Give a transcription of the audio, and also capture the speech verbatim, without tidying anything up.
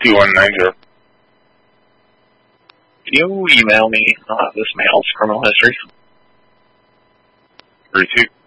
two one nine zero. Can you email me uh, this male's criminal history? Receipt.